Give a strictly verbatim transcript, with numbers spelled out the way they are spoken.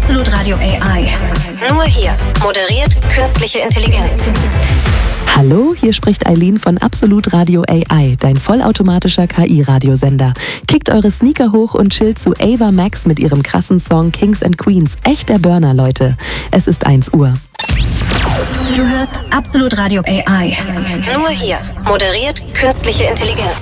Absolut Radio A I. Nur hier moderiert künstliche Intelligenz. Hallo, hier spricht Eileen von Absolut Radio A I, dein vollautomatischer K I-Radiosender. Kickt eure Sneaker hoch und chillt zu Ava Max mit ihrem krassen Song Kings and Queens. Echt der Burner, Leute. Es ist eins Uhr. Du hörst Absolut Radio A I. Nur hier moderiert künstliche Intelligenz.